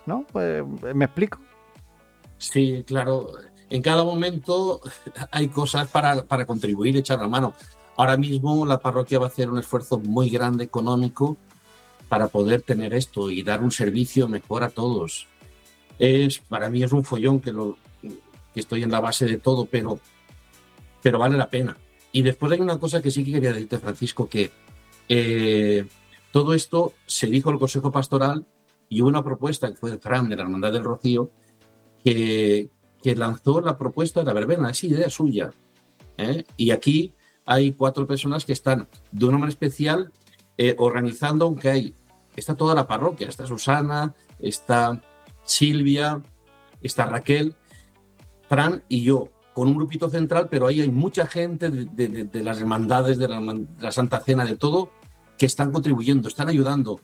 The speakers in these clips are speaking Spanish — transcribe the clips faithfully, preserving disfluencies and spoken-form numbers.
¿no? Pues, ¿me explico? Sí, claro. En cada momento hay cosas para, para contribuir, echar la mano. Ahora mismo la parroquia va a hacer un esfuerzo muy grande económico para poder tener esto y dar un servicio mejor a todos. Es, para mí es un follón que, lo, que estoy en la base de todo, pero, pero vale la pena. Y después hay una cosa que sí que quería decirte, Francisco, que eh, todo esto se dijo en el Consejo Pastoral y hubo una propuesta que fue de Fran, de la Hermandad del Rocío, que, que lanzó la propuesta de la verbena, es idea suya. ¿eh? Y aquí hay cuatro personas que están de un nombre especial eh, organizando, aunque hay, está toda la parroquia, está Susana, está Silvia, está Raquel, Fran y yo, con un grupito central, pero ahí hay mucha gente de, de, de las hermandades, de la, de la Santa Cena, de todo, que están contribuyendo, están ayudando.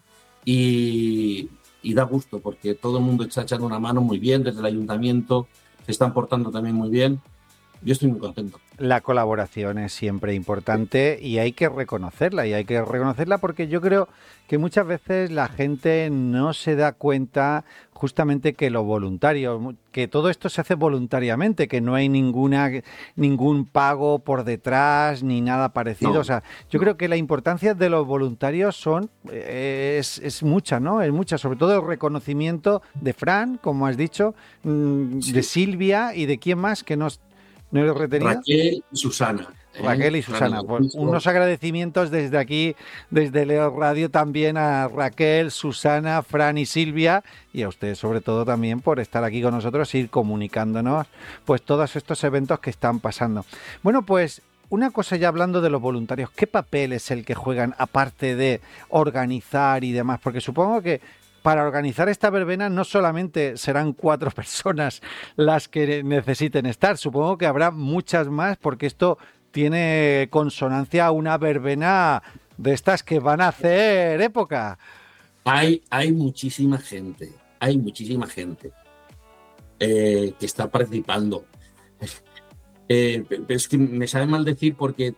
Y, y da gusto, porque todo el mundo está echando una mano muy bien, desde el ayuntamiento se están portando también muy bien. Yo estoy muy contento. La colaboración es siempre importante y hay que reconocerla, y hay que reconocerla porque yo creo que muchas veces la gente no se da cuenta justamente que lo voluntario, que todo esto se hace voluntariamente, que no hay ninguna ningún pago por detrás ni nada parecido. No, O sea, yo no. creo que la importancia de los voluntarios son es, es mucha, ¿no? Es mucha, sobre todo el reconocimiento de Fran, como has dicho, de Sí. Silvia y de quién más que nos ¿no lo he retenido? Raquel y Susana. ¿eh? Raquel y Fran Susana. Pues Francisco. unos agradecimientos desde aquí, desde Leo Radio, también a Raquel, Susana, Fran y Silvia, y a ustedes sobre todo también por estar aquí con nosotros e ir comunicándonos pues todos estos eventos que están pasando. Bueno, pues una cosa ya hablando de los voluntarios, ¿qué papel es el que juegan aparte de organizar y demás? Porque supongo que para organizar esta verbena no solamente serán cuatro personas las que necesiten estar, supongo que habrá muchas más porque esto tiene consonancia a una verbena de estas que van a hacer época. Hay, hay muchísima gente, hay muchísima gente eh, que está participando. Eh, pero es que me sabe mal decir porque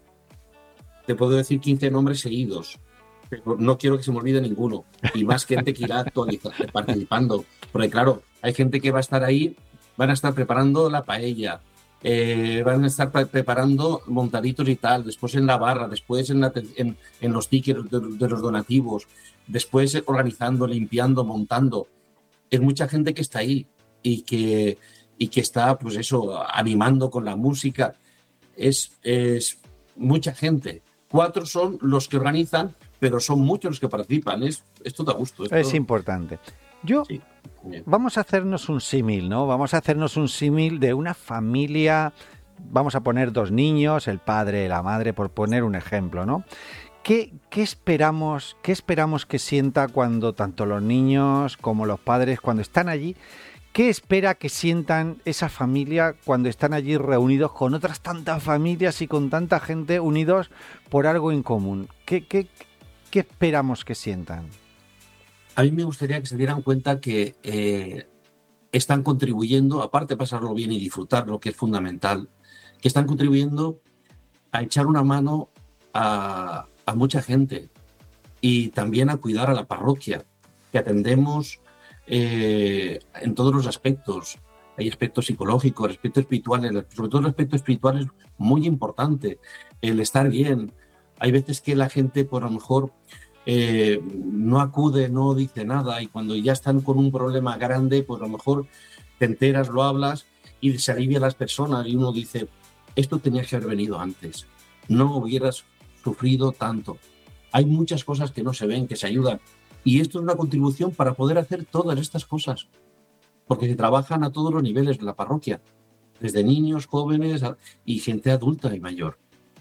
te puedo decir quince nombres seguidos, pero no quiero que se me olvide ninguno. Y más gente que irá actualizando, participando. Porque claro, hay gente que va a estar ahí, van a estar preparando la paella, eh, van a estar pre preparando montaditos y tal, después en la barra, después en, la, en, en los tickets de, de los donativos, después organizando, limpiando, montando. Es mucha gente que está ahí y que, y que está, pues eso, animando con la música. Es, es mucha gente. Cuatro son los que organizan, pero son muchos los que participan. Es, esto da gusto. Es Esto, importante. Yo, sí, bien. vamos a hacernos un símil, ¿no? Vamos a hacernos un símil de una familia, vamos a poner dos niños, el padre y la madre, por poner un ejemplo, ¿no? ¿Qué, qué esperamos, qué esperamos que sienta cuando tanto los niños como los padres, cuando están allí, qué espera que sientan esa familia cuando están allí reunidos con otras tantas familias y con tanta gente unidos por algo en común? ¿Qué, qué, qué esperamos que sientan? A mí me gustaría que se dieran cuenta que eh, están contribuyendo, aparte de pasarlo bien y disfrutarlo, que es fundamental, que están contribuyendo a echar una mano a, a mucha gente y también a cuidar a la parroquia, que atendemos eh, en todos los aspectos. Hay aspectos psicológicos, aspectos espirituales, sobre todo el aspecto espiritual es muy importante, el estar bien. Hay veces que la gente, por lo mejor, eh, no acude, no dice nada, y cuando ya están con un problema grande, pues a lo mejor te enteras, lo hablas y se alivia a las personas y uno dice, esto tenía que haber venido antes, no hubieras sufrido tanto. Hay muchas cosas que no se ven, que se ayudan, y esto es una contribución para poder hacer todas estas cosas, porque se trabajan a todos los niveles de la parroquia, desde niños, jóvenes y gente adulta y mayor.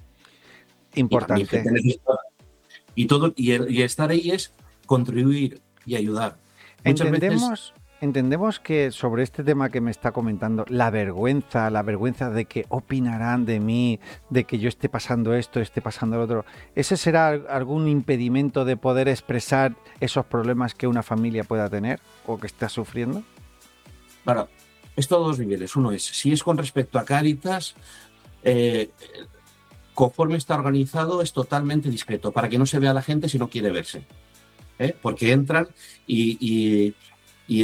Y también Importante. gente necesitada. Y, todo, y, el, y estar ahí es contribuir y ayudar. Muchas veces... Entendemos, entendemos que sobre este tema que me está comentando, la vergüenza, la vergüenza de que opinarán de mí, de que yo esté pasando esto, esté pasando lo otro, ¿ese será algún impedimento de poder expresar esos problemas que una familia pueda tener o que está sufriendo? Bueno, es todos dos niveles. Uno es, si es con respecto a Cáritas, eh, conforme está organizado, es totalmente discreto, para que no se vea a la gente si no quiere verse. ¿eh? Porque entran y, y,